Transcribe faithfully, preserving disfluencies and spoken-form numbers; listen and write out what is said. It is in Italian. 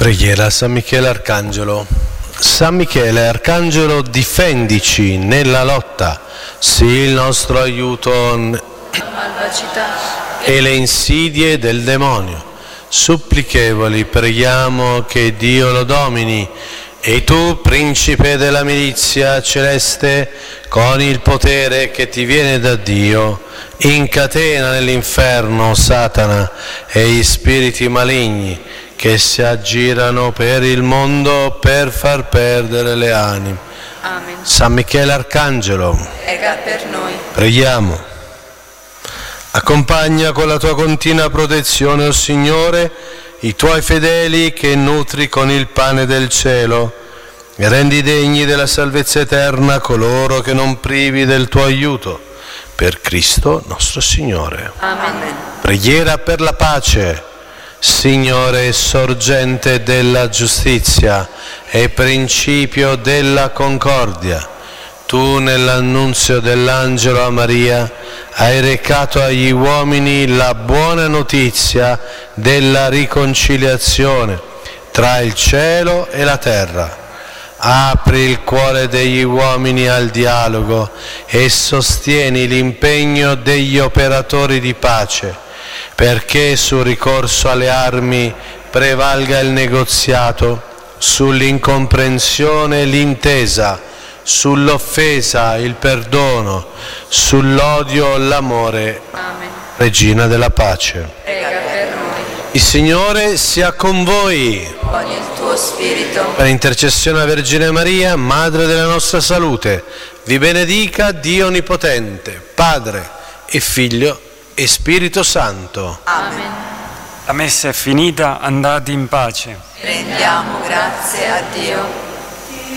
Preghiera a San Michele Arcangelo. San Michele Arcangelo, difendici nella lotta, sii il nostro aiuto la malvagità e le insidie del demonio. Supplichevoli preghiamo che Dio lo domini, e tu, principe della milizia celeste, con il potere che ti viene da Dio, incatena nell'inferno Satana e gli spiriti maligni che si aggirano per il mondo per far perdere le anime. Amen. San Michele Arcangelo, Prega per noi. preghiamo. Accompagna con la tua continua protezione, o Signore, i tuoi fedeli che nutri con il pane del cielo, e rendi degni della salvezza eterna coloro che non privi del tuo aiuto. Per Cristo nostro Signore. Amen. Preghiera per la pace. Signore, sorgente della giustizia e principio della concordia, tu nell'annunzio dell'angelo a Maria hai recato agli uomini la buona notizia della riconciliazione tra il cielo e la terra. Apri il cuore degli uomini al dialogo e sostieni l'impegno degli operatori di pace, perché sul ricorso alle armi prevalga il negoziato, sull'incomprensione l'intesa, sull'offesa il perdono, sull'odio l'amore. Amen. Regina della pace. Prega per noi. Il Signore sia con voi. Con il tuo spirito. Per intercessione della Vergine Maria, Madre della nostra salute, vi benedica Dio Onnipotente, Padre e Figlio e Spirito Santo. Amen. La messa è finita, andate in pace. Rendiamo grazie a Dio.